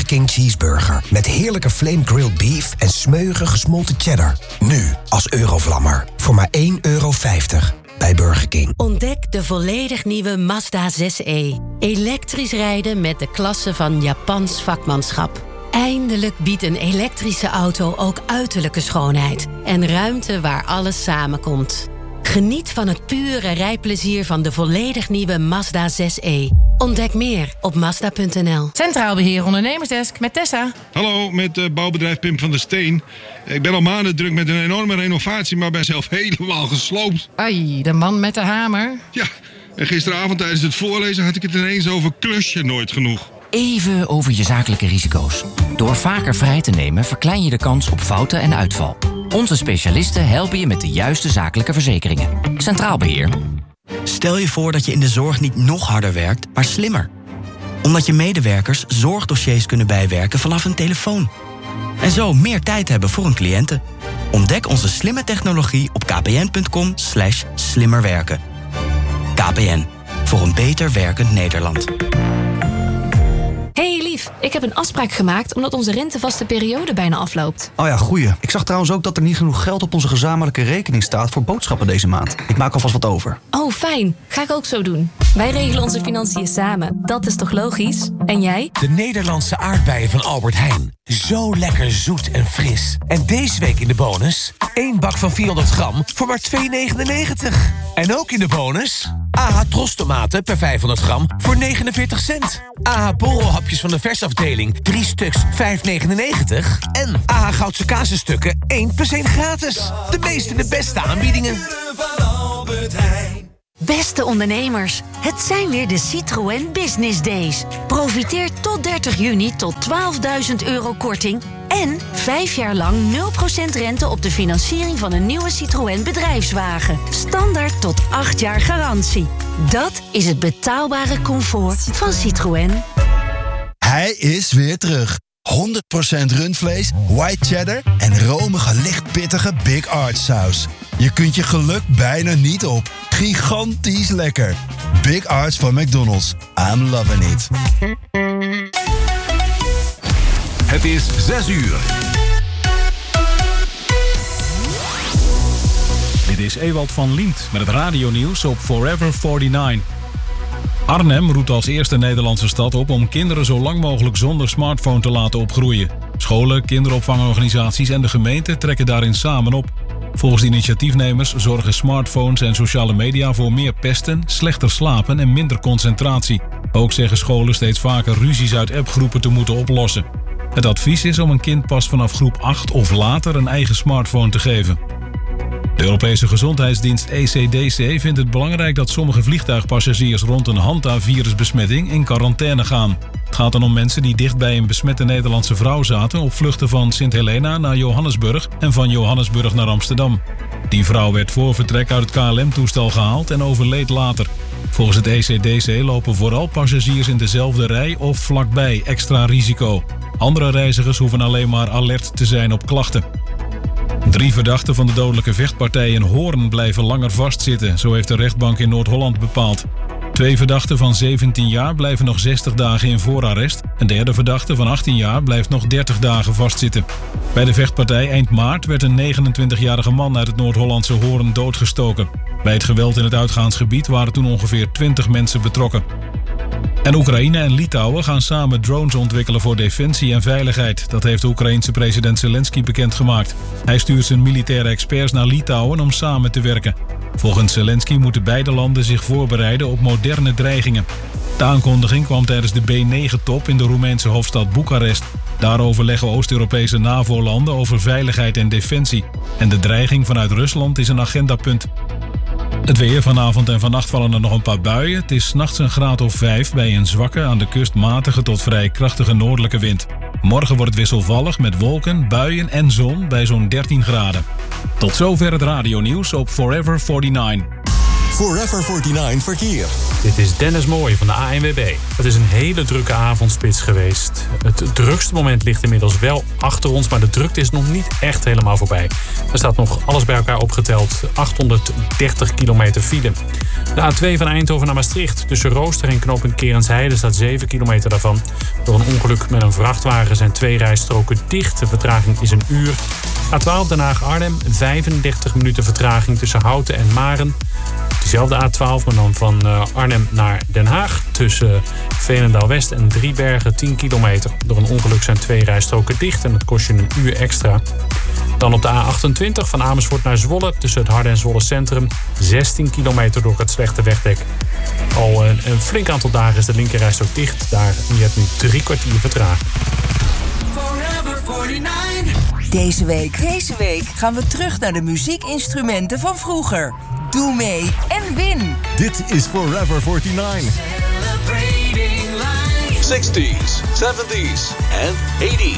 King Cheeseburger. Met heerlijke flame grilled beef en smeuïge gesmolten cheddar. Nu als Eurovlammer. Voor maar €1,50 bij Burger King. Ontdek de volledig nieuwe Mazda 6e. Elektrisch rijden met de klasse van Japans vakmanschap. Eindelijk biedt een elektrische auto ook uiterlijke schoonheid. En ruimte waar alles samenkomt. Geniet van het pure rijplezier van de volledig nieuwe Mazda 6e. Ontdek meer op Mazda.nl. Centraal Beheer Ondernemersdesk met Tessa. Hallo, met bouwbedrijf Pim van der Steen. Ik ben al maanden druk met een enorme renovatie, maar ben zelf helemaal gesloopt. Ai, de man met de hamer. Ja, en gisteravond tijdens het voorlezen had ik het ineens over klusje nooit genoeg. Even over je zakelijke risico's. Door vaker vrij te nemen verklein je de kans op fouten en uitval. Onze specialisten helpen je met de juiste zakelijke verzekeringen. Centraal Beheer. Stel je voor dat je in de zorg niet nog harder werkt, maar slimmer. Omdat je medewerkers zorgdossiers kunnen bijwerken vanaf een telefoon. En zo meer tijd hebben voor hun cliënten. Ontdek onze slimme technologie op kpn.com/slimmerwerken. KPN, voor een beter werkend Nederland. Hey lief, ik heb een afspraak gemaakt omdat onze rentevaste periode bijna afloopt. Oh ja, goeie. Ik zag trouwens ook dat er niet genoeg geld op onze gezamenlijke rekening staat voor boodschappen deze maand. Ik maak alvast wat over. Oh, fijn. Ga ik ook zo doen. Wij regelen onze financiën samen. Dat is toch logisch? En jij? De Nederlandse aardbeien van Albert Heijn. Zo lekker zoet en fris. En deze week in de bonus 1 bak van 400 gram voor maar €2,99. En ook in de bonus AH Trostomaten per 500 gram voor 49 cent. AH borrelhapjes van de versafdeling 3 stuks €5,99. En AH Goudse kazenstukken 1 plus 1 gratis. De meeste en de beste aanbiedingen. Beste ondernemers, het zijn weer de Citroën Business Days. Profiteer tot 30 juni tot €12.000 korting... en 5 jaar lang 0% rente op de financiering van een nieuwe Citroën bedrijfswagen. Standaard tot 8 jaar garantie. Dat is het betaalbare comfort van Citroën. Hij is weer terug. 100% rundvlees, white cheddar en romige, licht pittige Big Arch saus. Je kunt je geluk bijna niet op. Gigantisch lekker. Big Arch van McDonald's. I'm loving it. Het is 6 uur. Dit is Ewald van Liemt met het radionieuws op Forever 49. Arnhem roept als eerste Nederlandse stad op om kinderen zo lang mogelijk zonder smartphone te laten opgroeien. Scholen, kinderopvangorganisaties en de gemeente trekken daarin samen op. Volgens de initiatiefnemers zorgen smartphones en sociale media voor meer pesten, slechter slapen en minder concentratie. Ook zeggen scholen steeds vaker ruzies uit appgroepen te moeten oplossen. Het advies is om een kind pas vanaf groep 8 of later een eigen smartphone te geven. De Europese gezondheidsdienst ECDC vindt het belangrijk dat sommige vliegtuigpassagiers rond een Hanta-virusbesmetting in quarantaine gaan. Het gaat dan om mensen die dicht bij een besmette Nederlandse vrouw zaten op vluchten van Sint Helena naar Johannesburg en van Johannesburg naar Amsterdam. Die vrouw werd voor vertrek uit het KLM-toestel gehaald en overleed later. Volgens het ECDC lopen vooral passagiers in dezelfde rij of vlakbij extra risico. Andere reizigers hoeven alleen maar alert te zijn op klachten. 3 verdachten van de dodelijke vechtpartij in Hoorn blijven langer vastzitten, zo heeft de rechtbank in Noord-Holland bepaald. 2 verdachten van 17 jaar blijven nog 60 dagen in voorarrest. Een derde verdachte van 18 jaar blijft nog 30 dagen vastzitten. Bij de vechtpartij eind maart werd een 29-jarige man uit het Noord-Hollandse Hoorn doodgestoken. Bij het geweld in het uitgaansgebied waren toen ongeveer 20 mensen betrokken. En Oekraïne en Litouwen gaan samen drones ontwikkelen voor defensie en veiligheid. Dat heeft de Oekraïense president Zelensky bekendgemaakt. Hij stuurt zijn militaire experts naar Litouwen om samen te werken. Volgens Zelensky moeten beide landen zich voorbereiden op moderne dreigingen. De aankondiging kwam tijdens de B9-top in de Roemeense hoofdstad Boekarest. Daarover leggen Oost-Europese NAVO-landen over veiligheid en defensie. En de dreiging vanuit Rusland is een agendapunt. Het weer, vanavond en vannacht vallen er nog een paar buien. Het is 's nachts een graad of 5 bij een zwakke, aan de kust matige tot vrij krachtige noordelijke wind. Morgen wordt het wisselvallig met wolken, buien en zon bij zo'n 13 graden. Tot zover het radionieuws op Forever 49. Forever 49 verkeer. Dit is Dennis Mooij van de ANWB. Het is een hele drukke avondspits geweest. Het drukste moment ligt inmiddels wel achter ons, maar de drukte is nog niet echt helemaal voorbij. Er staat nog alles bij elkaar opgeteld 830 kilometer file. De A2 van Eindhoven naar Maastricht. Tussen Rooster en knooppunt Kerensheide staat 7 kilometer daarvan. Door een ongeluk met een vrachtwagen zijn 2 rijstroken dicht. De vertraging is een uur. A12 Den Haag-Arnhem, 35 minuten vertraging tussen Houten en Maren. Diezelfde A12, maar dan van Arnhem naar Den Haag. Tussen Veenendaal-West en Driebergen 10 kilometer. Door een ongeluk zijn 2 rijstroken dicht en dat kost je een uur extra. Dan op de A28 van Amersfoort naar Zwolle. Tussen het Harde en Zwolle Centrum 16 kilometer door het slechte wegdek. Al een flink aantal dagen is de linkerrijstrook dicht. Daar je hebt nu 3 kwartier vertraging. Deze week gaan we terug naar de muziekinstrumenten van vroeger. Doe mee en win. Dit is Forever 49. 60s, 70s en 80s.